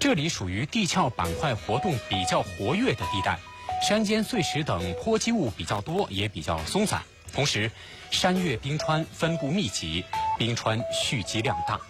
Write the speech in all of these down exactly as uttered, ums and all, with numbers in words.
这里属于地壳板块活动比较活跃的地带，山间碎石等坡积物比较多，也比较松散。同时，山岳冰川分布密集，冰川蓄积量大。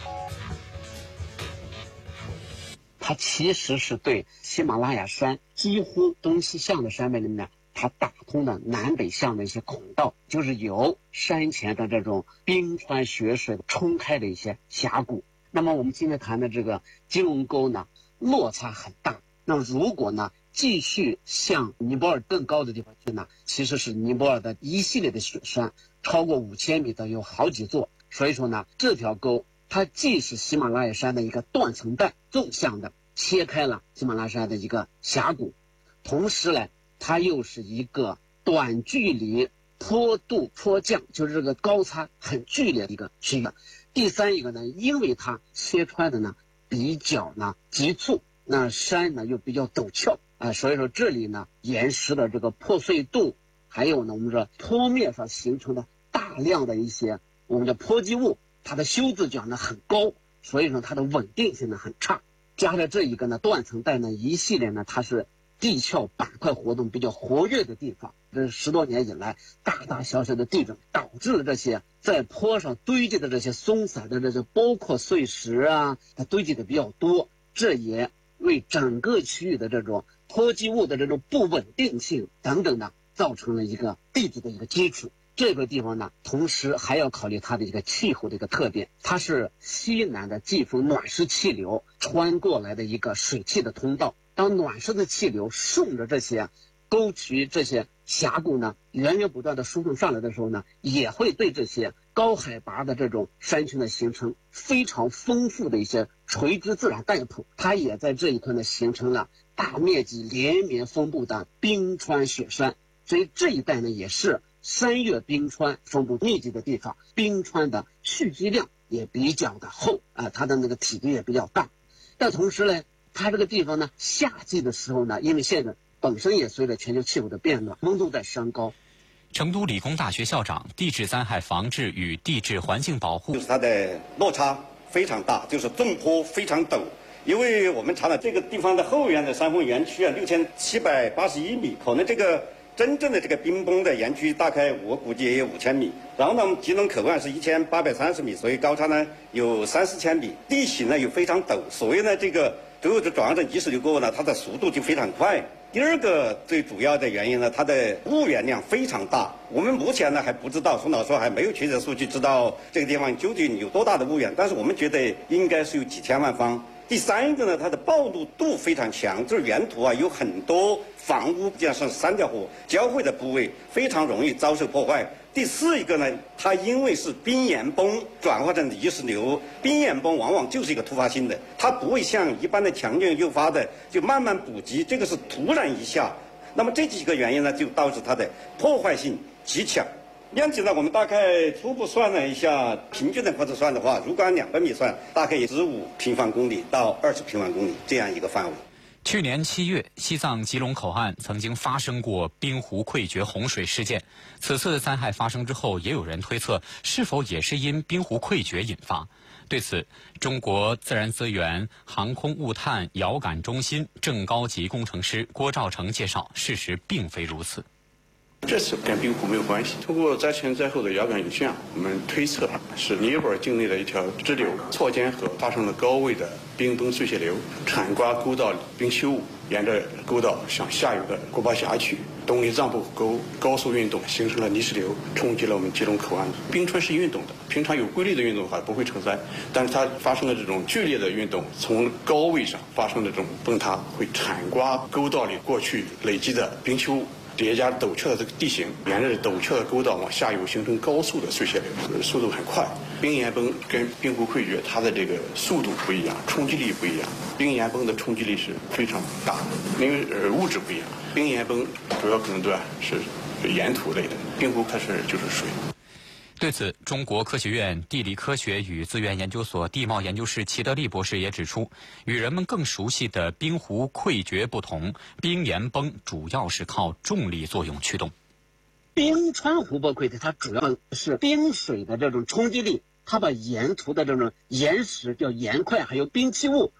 它其实是对喜马拉雅山几乎东西向的山脉里面，它打通了南北向的一些孔道，就是由山前的这种冰川雪水冲开的一些峡谷。那么我们今天谈的这个金龙沟呢，落差很大。那么如果呢继续向尼泊尔更高的地方去呢，其实是尼泊尔的一系列的雪山，超过五千米的有好几座。所以说呢，这条沟它既是喜马拉雅山的一个断层带，纵向的切开了喜马拉雅山的一个峡谷，同时呢，它又是一个短距离坡度坡降，就是这个高差很剧烈的一个区域。第三一个呢，因为它切穿的呢比较呢急促，那山呢又比较陡峭啊、呃，所以说这里呢岩石的这个破碎度，还有呢我们说坡面上形成的大量的一些我们的坡积物，它的修自角呢很高，所以说它的稳定性呢很差。加上这一个呢断层带呢一系列呢，它是地壳板块活动比较活跃的地方。这十多年以来，大大小小的地震导致了这些在坡上堆积的这些松散的这些包括碎石啊，它堆积的比较多，这也为整个区域的这种坡积物的这种不稳定性等等呢，造成了一个地质的一个基础。这个地方呢，同时还要考虑它的一个气候的一个特点，它是西南的季风暖湿气流穿过来的一个水汽的通道。当暖湿的气流顺着这些沟渠、这些峡谷呢，源源不断的输送上来的时候呢，也会对这些高海拔的这种山群的形成非常丰富的一些垂直自然带谱。它也在这一块呢形成了大面积连绵分布的冰川雪山，所以这一带呢也是山岳冰川分布密集的地方，冰川的蓄积量也比较的厚啊、呃，它的那个体积也比较大。但同时呢，它这个地方呢，夏季的时候呢，因为现在本身也随着全球气候的变暖，温度在升高。 成都理工大学校长、地质灾害防治与地质环境保护， 就是它的落差非常大，就是纵坡非常陡。因为我们查了这个地方的后缘的山峰园区啊，六千七百八十一米，可能这个真正的这个冰崩的园区大概我估计也有五千米。然后呢，吉隆口岸是一千八百三十米，所以高差呢有三四千米，地形呢又非常陡，所以呢这个最后这转化成泥石流过后呢，它的速度就非常快。第二个最主要的原因呢，它的物源量非常大。我们目前呢还不知道，宋老师还没有确切数据知道这个地方究竟有多大的物源，但是我们觉得应该是有几千万方。第三个呢，它的暴露度非常强，就是沿途啊有很多房屋，加上三条河交汇的部位，非常容易遭受破坏。第四一个呢，它因为是冰岩崩转化成泥石流，冰岩崩往往就是一个突发性的，它不会像一般的强震诱发的就慢慢补给，这个是突然一下。那么这几个原因呢，就导致它的破坏性极强。面积呢，我们大概初步算了一下，平均的或者算的话，如果按两百米算，大概十五平方公里到二十平方公里这样一个范围。 去年七月，西藏吉隆口岸曾经发生过冰湖溃决洪水事件。此次灾害发生之后，也有人推测是否也是因冰湖溃决引发。对此，中国自然资源航空物探遥感中心正高级工程师郭兆成介绍，事实并非如此。 这次跟冰湖没有关系。通过灾前灾后的遥感影像，我们推测是尼泊尔境内的一条支流错间河发生了高位的冰崩碎屑流，铲刮沟道里冰修物，沿着沟道向下游的果巴峡去东里藏布湖沟高速运动，形成了泥石流，冲击了我们吉隆口岸。冰川是运动的，平常有规律的运动的话不会成灾，但是它发生了这种剧烈的运动，从高位上发生的这种崩塌，会铲刮沟道里过去累积的冰修物。叠加陡峭的这个地形，沿着陡峭的沟道往下游形成高速的碎屑流，速度很快。冰岩崩跟冰湖溃决，它的这个速度不一样，冲击力不一样。冰岩崩的冲击力是非常大的，因为呃物质不一样。冰岩崩主要可能对吧是岩土类的，冰湖它是就是水。 对此，中国科学院地理科学与资源研究所地貌研究室齐德利博士也指出，与人们更熟悉的冰湖溃决不同，冰岩崩主要是靠重力作用驱动。 冰川湖泊溃堤它主要是冰水的这种冲击力，它把沿途的这种岩石叫岩块还有冰气物